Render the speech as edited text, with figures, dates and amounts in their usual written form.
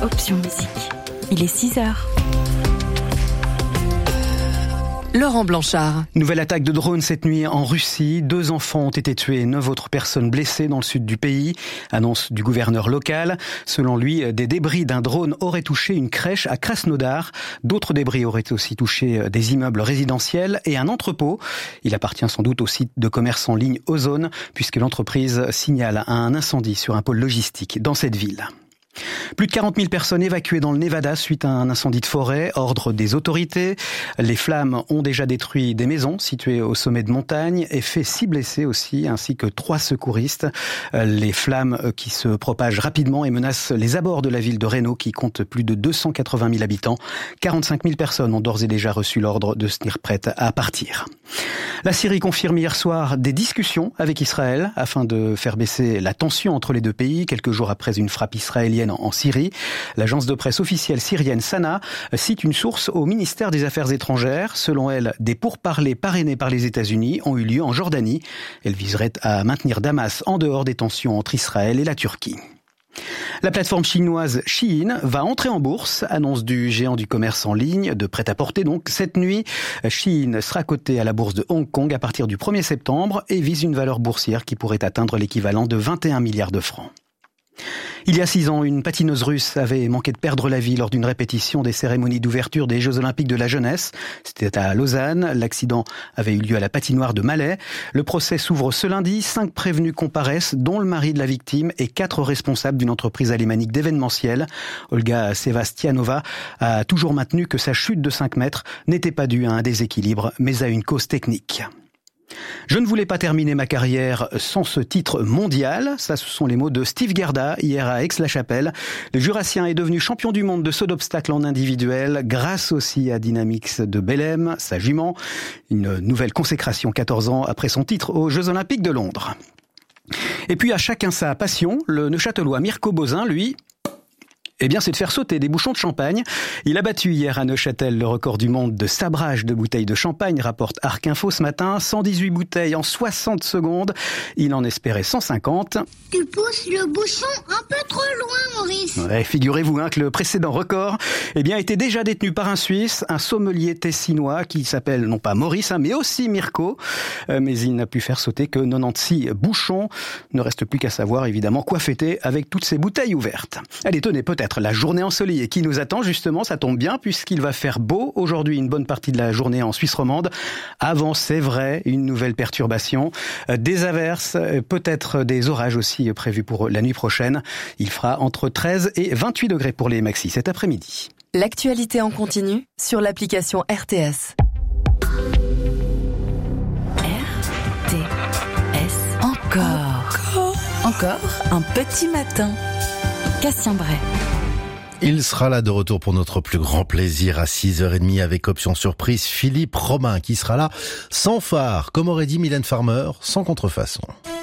Option musique. Il est 6h. Laurent Blanchard. Nouvelle attaque de drone cette nuit en Russie. 2 enfants ont été tués et 9 autres personnes blessées dans le sud du pays. Annonce du gouverneur local. Selon lui, des débris d'un drone auraient touché une crèche à Krasnodar. D'autres débris auraient aussi touché des immeubles résidentiels et un entrepôt. Il appartient sans doute au site de commerce en ligne Ozone, puisque l'entreprise signale un incendie sur un pôle logistique dans cette ville. Plus de 40 000 personnes évacuées dans le Nevada suite à un incendie de forêt, ordre des autorités. Les flammes ont déjà détruit des maisons situées au sommet de montagne et fait 6 blessés aussi, ainsi que 3 secouristes. Les flammes qui se propagent rapidement et menacent les abords de la ville de Reno qui compte plus de 280 000 habitants. 45 000 personnes ont d'ores et déjà reçu l'ordre de se tenir prêtes à partir. La Syrie confirme hier soir des discussions avec Israël afin de faire baisser la tension entre les deux pays, quelques jours après une frappe israélienne en Syrie. L'agence de presse officielle syrienne Sana cite une source au ministère des Affaires étrangères. Selon elle, des pourparlers parrainés par les États-Unis ont eu lieu en Jordanie. Elle viserait à maintenir Damas en dehors des tensions entre Israël et la Turquie. La plateforme chinoise Shein va entrer en bourse, annonce du géant du commerce en ligne, de prêt-à-porter donc. Cette nuit, Shein sera cotée à la bourse de Hong Kong à partir du 1er septembre et vise une valeur boursière qui pourrait atteindre l'équivalent de 21 milliards de francs. Il y a 6 ans, une patineuse russe avait manqué de perdre la vie lors d'une répétition des cérémonies d'ouverture des Jeux Olympiques de la jeunesse. C'était à Lausanne. L'accident avait eu lieu à la patinoire de Malais. Le procès s'ouvre ce lundi. 5 prévenus comparaissent, dont le mari de la victime et 4 responsables d'une entreprise alémanique d'événementiel. Olga Sevastianova a toujours maintenu que sa chute de 5 mètres n'était pas due à un déséquilibre, mais à une cause technique. Je ne voulais pas terminer ma carrière sans ce titre mondial. Ça, ce sont les mots de Steve Gerda hier à Aix-la-Chapelle. Le Jurassien est devenu champion du monde de saut d'obstacle en individuel grâce aussi à Dynamix de Bellem, sa jument. Une nouvelle consécration 14 ans après son titre aux Jeux Olympiques de Londres. Et puis à chacun sa passion. Le Neuchâtelois Mirko Bozin, lui, c'est de faire sauter des bouchons de champagne. Il a battu hier à Neuchâtel le record du monde de sabrage de bouteilles de champagne, rapporte Arc Info ce matin. 118 bouteilles en 60 secondes. Il en espérait 150. Tu pousses le bouchon un peu trop loin, Maurice. Ouais, figurez-vous que le précédent record était déjà détenu par un Suisse, un sommelier tessinois qui s'appelle non pas Maurice, mais aussi Mirko. Mais il n'a pu faire sauter que 96 bouchons. Ne reste plus qu'à savoir évidemment quoi fêter avec toutes ces bouteilles ouvertes. Allez, tenez, peut-être la journée ensoleillée qui nous attend justement, ça tombe bien puisqu'il va faire beau aujourd'hui une bonne partie de la journée en Suisse romande. Avant, c'est vrai, une nouvelle perturbation, des averses, peut-être des orages aussi prévus pour la nuit prochaine. Il fera entre 13 et 28 degrés pour les maxis cet après-midi. L'actualité en continu sur l'application RTS. RTS. Encore un petit matin. Cassien Bray. Il sera là de retour pour notre plus grand plaisir à 6h30 avec option surprise Philippe Robin qui sera là sans phare, comme aurait dit Mylène Farmer, sans contrefaçon.